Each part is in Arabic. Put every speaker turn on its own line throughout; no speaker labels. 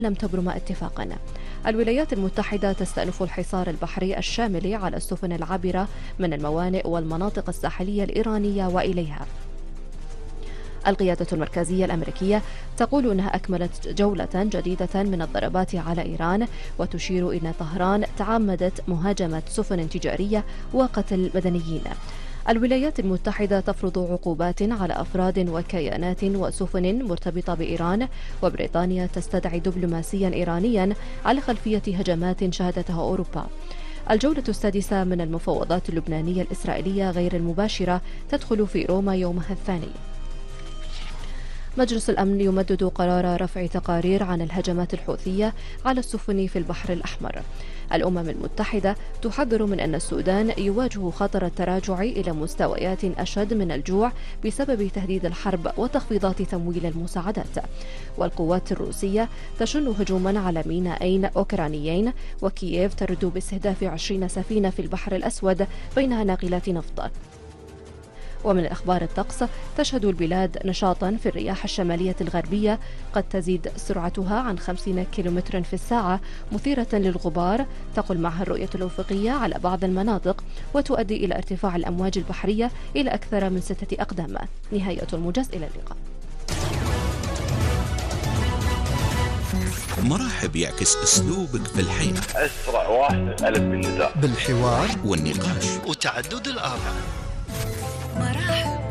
لم تبرم اتفاقا. الولايات المتحدة تستأنف الحصار البحري الشامل على السفن العابرة من الموانئ والمناطق الساحلية الإيرانية وإليها. القيادة المركزية الأمريكية تقول أنها أكملت جولة جديدة من الضربات على إيران، وتشير إلى طهران تعمدت مهاجمة سفن تجارية وقتل مدنيين. الولايات المتحدة تفرض عقوبات على أفراد وكيانات وسفن مرتبطة بإيران، وبريطانيا تستدعي دبلوماسيا إيرانيا على خلفية هجمات شهدتها أوروبا. الجولة السادسة من المفاوضات اللبنانية الإسرائيلية غير المباشرة تدخل في روما يومها الثاني. مجلس الأمن يمدد قرار رفع تقارير عن الهجمات الحوثية على السفن في البحر الأحمر. الأمم المتحدة تحذر من أن السودان يواجه خطر التراجع إلى مستويات أشد من الجوع بسبب تهديد الحرب وتخفيضات تمويل المساعدات. والقوات الروسية تشن هجوما على مينائين أوكرانيين، وكييف ترد باستهداف 20 سفينة في البحر الأسود بينها ناقلات نفط. ومن أخبار الطقس، تشهد البلاد نشاطا في الرياح الشمالية الغربية قد تزيد سرعتها عن 50 كيلومتر في الساعة، مثيرة للغبار تقل معها الرؤية الأفقية على بعض المناطق، وتؤدي إلى ارتفاع الأمواج البحرية إلى أكثر من 6 أقدام. نهاية الموجز، إلى اللقاء.
مرحب يعكس أسلوبك في الحياة،
أسرع واحد ألف بالنداء،
بالحوار والنقاش
وتعدد الآراء.
مرحب.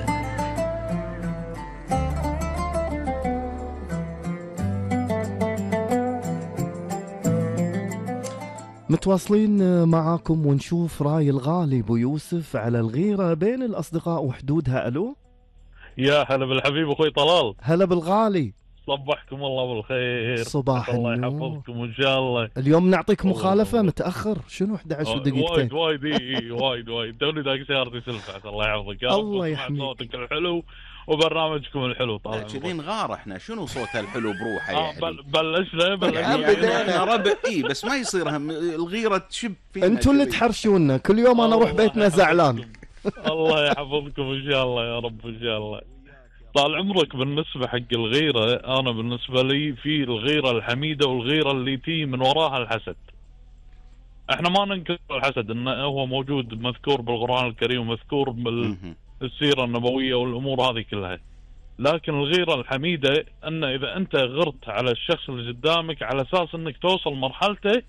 متواصلين معاكم ونشوف راي الغالي ابو يوسف على الغيرة بين الأصدقاء وحدودها. ألو،
يا هلا بالحبيب أخوي طلال.
هلا بالغالي،
صبحكم الله بالخير.
صباح
الله
النور.
يحفظكم إن شاء الله.
اليوم نعطيك مخالفة متأخر، شنو 11 دقيقتين؟
وايد توني داق سيارتي سلفت. الله يحفظك،
الله يحميك.
صوتك الحلو وبرنامجكم الحلو. طال
كذي نغار احنا، شنو صوته الحلو بروحه يعني؟
بلشنا
يعني احنا ربع بس ما يصير الغيرة تشب فينا.
انتوا اللي تحرشونا، كل يوم انا اروح بيتنا زعلان.
الله يحفظكم ان شاء الله يا رب ان شاء الله. طال عمرك. بالنسبة حق الغيرة، أنا بالنسبة لي في الغيرة الحميدة والغيرة اللي تي من وراها الحسد. احنا ما ننكر الحسد، انه هو موجود مذكور بالقرآن الكريم ومذكور بالسيرة النبوية والأمور هذه كلها. لكن الغيرة الحميدة أن إذا أنت غرت على الشخص اللي قدامك على أساس أنك توصل مرحلته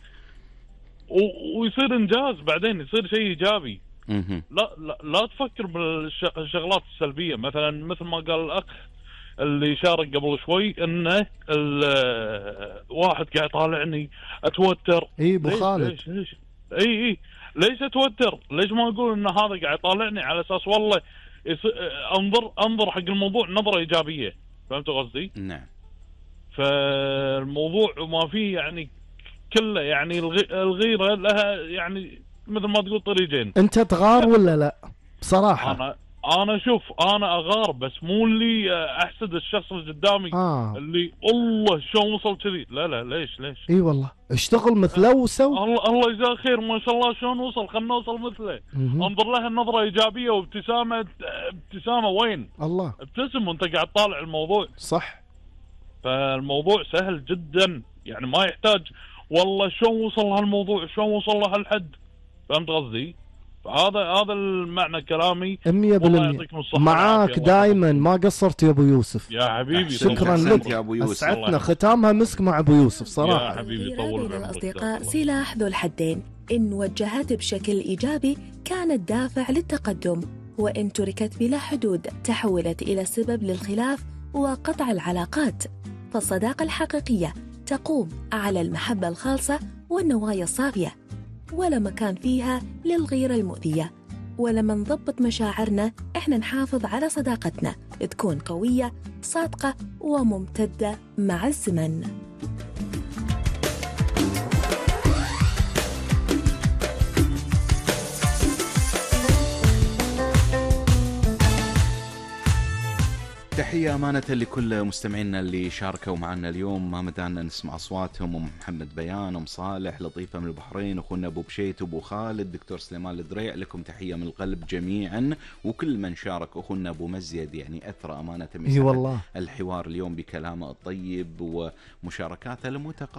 ويصير إنجاز بعدين، يصير شيء إيجابي. لا تفكر بالشغلات السلبية. مثلا مثل ما قال الأخ اللي شارك قبل شوي، انه واحد قاعد يطالعني اتوتر.
اي ابو خالد،
ليش اي ليش اتوتر؟ ليش ما اقول ان هذا قاعد يطالعني على اساس والله انظر حق الموضوع نظرة ايجابية. فهمت قصدي؟
نعم.
فالموضوع ما فيه يعني كله يعني الغيرة لها يعني مثل ما تقول طريقين.
انت تغار ولا لا؟ بصراحة
انا شوف، انا اغار بس مو اللي احسد الشخص اللي قدامي. اللي الله شلون وصل كذي. لا ليش
اي والله اشتغل مثله وسوي.
الله يجزاه خير، ما شاء الله شلون وصل، خلنا نوصل مثله. انظر له النظرة ايجابية وابتسامة. وين
الله،
ابتسم وانت قاعد طالع الموضوع
صح.
فالموضوع سهل جدا، يعني ما يحتاج والله شلون وصل هالموضوع، شلون وصل له هالحد. فهمت قصدي؟ هذا المعنى كلامي.
100% معاك دائما، ما قصرت يا ابو يوسف.
يا حبيبي
شكرا لك
يا ابو يوسف،
اسعدنا ختامها مسك مع ابو يوسف صراحه.
يا حبيبي طول
بين الأصدقاء سلاح ذو الحدين، إن وجهت بشكل إيجابي كانت دافع للتقدم، وإن تركت بلا حدود تحولت إلى سبب للخلاف وقطع العلاقات. فالصداقة الحقيقية تقوم على المحبة الخالصة والنوايا الصافية، ولا مكان فيها للغيرة المؤذية. ولما نضبط مشاعرنا احنا نحافظ على صداقتنا تكون قوية صادقة وممتدة مع الزمن.
تحية أمانة لكل مستمعينا اللي شاركوا معنا اليوم. ما مدانا نسمع أصواتهم: أم محمد بيان، أم صالح، لطيفة من البحرين، أخونا أبو بشيت، أبو خالد، دكتور سليمان الدريع. لكم تحية من القلب جميعا، وكل من شارك. أخونا أبو مزيد يعني أثرى أمانة
والله
الحوار اليوم بكلامه الطيب ومشاركاته المتقطعة.